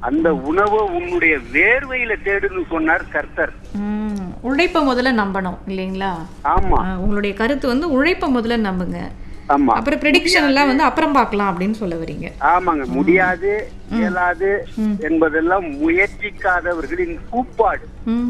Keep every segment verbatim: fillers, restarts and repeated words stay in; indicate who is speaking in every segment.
Speaker 1: அந்த உணவு உன்னுடைய வேர்வையில தேடுன்னு சொன்னார் கர்த்தர்.
Speaker 2: உழைப்ப முதல்ல நம்பணும் இல்லைங்களா?
Speaker 1: ஆமா,
Speaker 2: உங்களுடைய கருத்து வந்து உழைப்ப முதல்ல நம்புங்க.
Speaker 1: ஆமா,
Speaker 2: அப்புறம் ப்ரெடிக்ஷன் எல்லாம் வந்து அப்புறம் பார்க்கலாம் அப்படின்னு சொல்ல வரீங்க.
Speaker 1: ஆமாங்க. முடியாது, இயலாது என்பதெல்லாம் முயற்சிக்காதவர்களின் கூப்பாடு.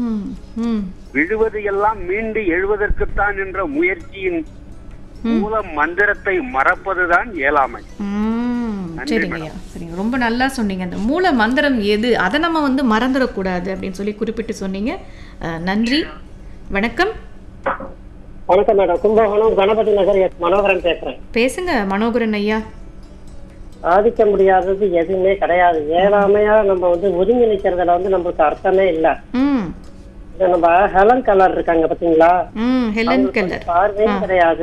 Speaker 1: விழுவது எல்லாம் மீண்டு எழுவதற்குத்தான் என்ற முயற்சியின் மூல மந்திரத்தை மறப்பதுதான் இயலாமை.
Speaker 2: சரிங்கய்யா, சரிங்க, ரொம்ப நல்லா சொன்னீங்க. அந்த மூல மந்திரம் எது, அதை நம்ம வந்து மறந்துடக்கூடாது அப்படின்னு சொல்லி குறிப்பிட்டு சொன்னீங்க. நன்றி, வணக்கம்.
Speaker 3: வணக்கம் மேடம், கும்பகோணம் கணபதி நகர் மனோகரன் பேசுறேன். பேசுங்க
Speaker 2: மனோகரன் ஐயா.
Speaker 3: சாதிக்க முடியாதது எதுவுமே கிடையாது. ஏழாமையா நம்ம வந்து ஒதுங்கி நிக்கிறதுல வந்து நம்மளுக்கு அர்த்தமே இல்ல. நம்ம ஹெலன் கலர் இருக்காங்க பாத்தீங்களா,
Speaker 2: ஹெலன் கலர்
Speaker 3: பார்வையும் கிடையாது,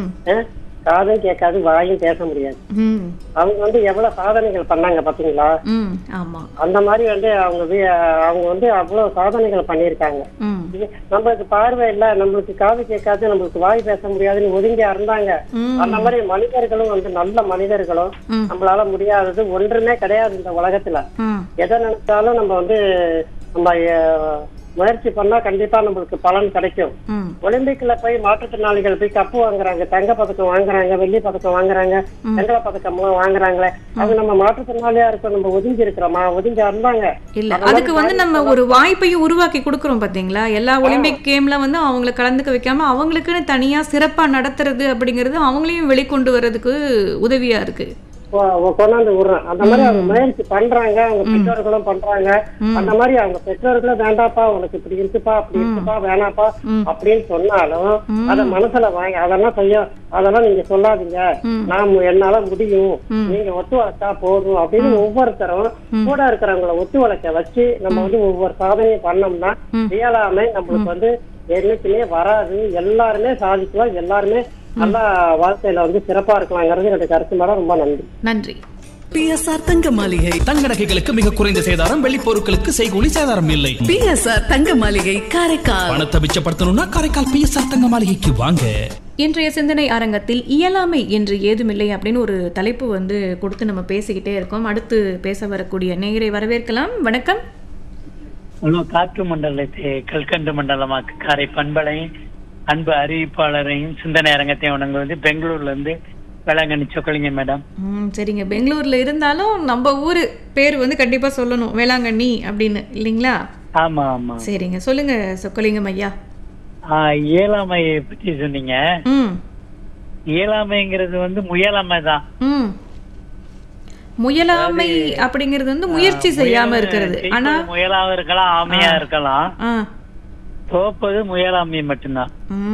Speaker 3: காதும் கேட்காது, வாயும் பேச முடியாது. அவங்க வந்து எவ்வளவு சாதனைகள் பண்ணாங்க பாத்தீங்களா? அந்த மாதிரி வந்து அவங்க அவங்க வந்து அவ்வளவு சாதனைகள் பண்ணிருக்காங்க. நம்மளுக்கு பார்வை இல்ல, நம்மளுக்கு காது கேட்காது, நம்மளுக்கு வாய் பேச முடியாதுன்னு ஒதுங்கி இருந்தாங்க. அந்த மாதிரி மனிதர்களும் வந்து நல்ல மனிதர்களும் நம்மளால முடியாதது ஒன்றுமே கிடையாது இந்த உலகத்துல. எதை நினைச்சாலும் நம்ம வந்து நம்ம முயற்சி பண்ணா கண்டிப்பா நம்மளுக்கு பலன் கிடைக்கும். ஒலிம்பிக்ல போய் மாற்றுத்திறனாளிகள் போய் கப்பு வாங்குறாங்க, தங்க பதக்கம் வாங்குறாங்க, வெள்ளி பதக்கம் வாங்குறாங்க, வெங்கல பதக்கம் வாங்குறாங்களே, அது நம்ம மாற்றுத்திறனாளியா இருக்கோம், நம்ம ஒதுங்கி இருக்கிறோமா? ஒதுங்கி இருந்தாங்க
Speaker 2: இல்ல. அதுக்கு வந்து நம்ம ஒரு வாய்ப்பையும் உருவாக்கி கொடுக்கறோம் பாத்தீங்களா? எல்லா ஒலிம்பிக் கேம்ல வந்து அவங்களை கலந்துக்க வைக்காம அவங்களுக்குன்னு தனியா சிறப்பா நடத்துறது அப்படிங்கிறது அவங்களையும் வெளிக்கொண்டு வர்றதுக்கு உதவியா இருக்கு.
Speaker 3: கொண்டாந்து விடுறேன். அந்த மாதிரி அவங்க முயற்சி பண்றாங்க, அவங்க பெற்றோர்களும் பண்றாங்க. அந்த மாதிரி அவங்க பெற்றோர்களும் வேண்டாப்பா உனக்கு இப்படி இருக்குப்பா அப்படி இருக்குப்பா வேணாப்பா அப்படின்னு சொன்னாலும் அத மனசுல வாங்க, அதெல்லாம் செய்ய அதெல்லாம் நீங்க சொல்லாதீங்க, நாம என்னால முடியும், நீங்க ஒத்து வளர்த்தா போதும் அப்படின்னு ஒவ்வொருத்தரும் கூட இருக்கிறவங்களை ஒத்து வளர்க்க வச்சு நம்ம வந்து ஒவ்வொரு சாதனையும் பண்ணோம்னா இயலாமை நம்மளுக்கு வந்து என்னைக்குமே வராது. எல்லாருமே சாதிக்கலாம், எல்லாருமே நல்ல வாழ்க்கையில வந்து சிறப்பா இருக்கலாங்கிறது என்னுடைய கருத்து மேடம். ரொம்ப நன்றி.
Speaker 2: நன்றி.
Speaker 4: பிஎஸ்ஆர் தங்க மாளிகை தங்க நகைகளுக்கு மிக குறைந்த சேதாரம், வெள்ளி பொருட்களுக்கு செய்கூலி சேதாரம் இல்லை. பிஎஸ்ஆர் தங்க மாளிகை காரைக்கால். பணத்தை மிச்சப்படுத்தணும்னா காரைக்கால் பிஎஸ்ஆர் தங்க மாளிகைக்கு வாங்க.
Speaker 2: இன்றைய சிந்தனை அரங்கத்தில் இயலாமை என்று ஏதுமில்லை அப்படின்னு ஒரு தலைப்பு வந்து கொடுத்து நம்ம பேசிக்கிட்டே இருக்கோம். அடுத்து பேச வரக்கூடிய நேயரை வரவேற்கலாம். வணக்கம்.
Speaker 5: காற்று மண்டலத்தை கல்கண்டு மண்டலமாக்கு காரை பண்பலை அன்பு அறிவிப்பாளரையும் சிந்தனை அரங்கத்தையும் உணர்ந்து வந்து பெங்களூர்ல இருந்து வேளாங்கண்ணி சொக்கலிங்க மேடம்.
Speaker 2: சரிங்க, பெங்களூர்ல இருந்தாலும் நம்ம ஊரு பேர் வந்து கண்டிப்பா சொல்லணும், வேளாங்கண்ணி அப்படின்னு இல்லைங்களா?
Speaker 5: ஆமா ஆமா.
Speaker 2: சரிங்க, சொல்லுங்க சொக்கலிங்கம் ஐயா.
Speaker 5: இயலாமையை பத்தி சொன்னீங்க. இயலாமைங்கிறது வந்து முயலாமை தான்.
Speaker 2: முயலாமை அப்படிங்கிறது வந்து முயற்சி செய்யாம இருக்கிறது. ஆனா
Speaker 5: முயலாம இருக்கலாம், ஆமையா இருக்கலாம். தோப்பது முயலாமை மட்டும்தான்.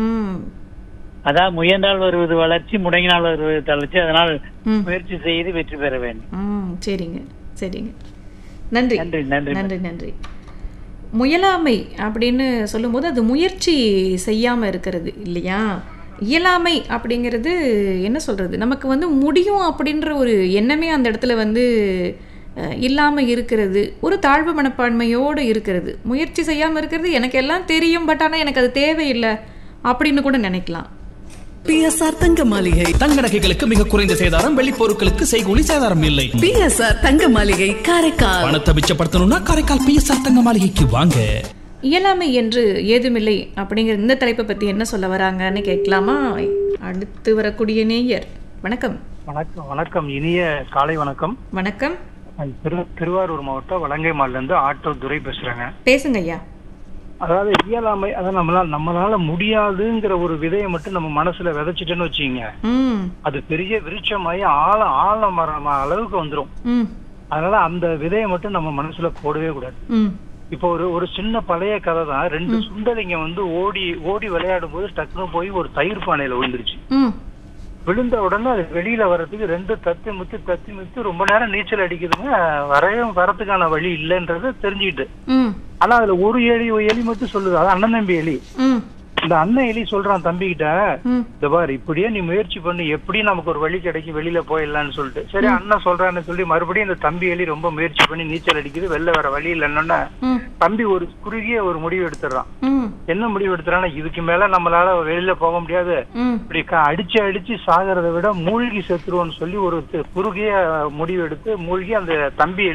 Speaker 5: அதான் முயன்றால் வருவது வளர்ச்சி, முடங்கினால் வருவது தளர்ச்சி. அதனால் முயற்சி செய்து வெற்றி பெற வேண்டும்.
Speaker 2: சரிங்க சரிங்க, நன்றி நன்றி நன்றி நன்றி நன்றி. முயலாமை அப்படின்னு சொல்லும் போது அது முயற்சி செய்யாம இருக்கிறது இல்லையா? இயலாமை அப்படிங்கிறது என்ன சொல்றது, நமக்கு வந்து முடியும் அப்படின்ற ஒரு எண்ணமே அந்த இடத்துல வந்து இல்லாம இருக்கிறது, ஒரு தாழ்வு மனப்பான்மையோடு இருக்கிறது. முயற்சி செய்யாம இருக்கிறது, எனக்கு எல்லாம் தெரியும் பட் ஆனா எனக்கு அது தேவையில்லை அப்படின்னு கூட நினைக்கலாம்.
Speaker 4: பிஎஸ்ஆர் தங்க மாளிகை தங்க நகைகளுக்கு மிக குறைந்த சேதாரம், வெள்ளி பொருட்களுக்கு செய்கூலி சேதாரம் இல்லை. பிஎஸ்ஆர் தங்க மாளிகை காரைக்கால். பணத்தை மிச்சப்படுத்தணும்னா காரைக்கால் பிஎஸ்ஆர் தங்க மாளிகைக்கு வாங்க.
Speaker 2: இயலாமை என்று ஏதுமில்லை அப்படிங்கிற இந்த தலைப்பை பத்தி என்ன சொல்ல வராங்கன்னு கேட்கலாமா? அடுத்து வரக்கூடிய நேயர். வணக்கம்.
Speaker 6: வணக்கம். வணக்கம், இனிய காலை வணக்கம்.
Speaker 2: வணக்கம்.
Speaker 6: திருவாரூர் மாவட்டம் வலங்கைமால்ல இருந்து ஆட்டோ துரை பேசுறேங்க.
Speaker 2: பேசுங்க ஐயா.
Speaker 6: அதாவது இயலாமை, அதான் நம்மளால நம்மளால முடியாதுங்கிற ஒரு விதையை மட்டும் நம்ம மனசுல விதைச்சிட்டேன்னு வச்சுக்கீங்க, அது பெரிய விருட்சமாயி ஆழ ஆழ மரம் அளவுக்கு வந்துரும். அதனால அந்த விதையை மட்டும் நம்ம மனசுல போடவே கூடாது. இப்போ ஒரு ஒரு சின்ன பழைய கதை தான். ரெண்டு சுண்டலிங்க வந்து ஓடி ஓடி விளையாடும் போது டக்குன்னு போய் ஒரு தயிர் பானையில விழுந்துருச்சு. விழுந்த உடனே அது வெளியில வர்றதுக்கு ரெண்டு தத்தி முத்தி தத்தி முத்தி ரொம்ப நேரம் நீச்சல் அடிக்குதுங்க. வரையும் வரத்துக்கான வழி இல்லைன்றத தெரிஞ்சுக்கிட்டு, ஆனா அதுல ஒரு எலி எலி மட்டும் சொல்லுது, அது அண்ணன் தம்பி எலி. இந்த அண்ணன் எலி சொல்றான் தம்பி கிட்ட, இந்த பாரு இப்படியே நீ முயற்சி பண்ணி எப்படி நமக்கு ஒரு வழி கிடைக்கும், வெளியில போயிடலான்னு சொல்லிட்டு. சரி அண்ணன் சொல்றான்னு சொல்லி மறுபடியும் இந்த தம்பி எலி ரொம்ப முயற்சி பண்ணி நீச்சல் அடிக்குது, வெளில வர வழி இல்லைன்னா தம்பி ஒரு குறுகிய ஒரு முடிவு எடுத்துடுறான். என்ன முடிவு எடுத்துறான்னா, இதுக்கு மேல நம்மளால வெளியில போக முடியாது, இப்படி அடிச்சு அடிச்சு சாகிறத விட மூழ்கி செத்துருவோம்னு சொல்லி ஒரு குறுகிய முடிவு எடுத்து மூழ்கி அந்த தம்பி